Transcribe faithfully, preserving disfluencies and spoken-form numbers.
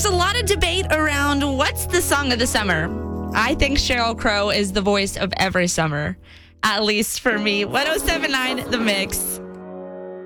there's a lot of debate around what's the song of the summer. I think Sheryl Crow is the voice of every summer, at least for me. one oh seven point nine The Mix.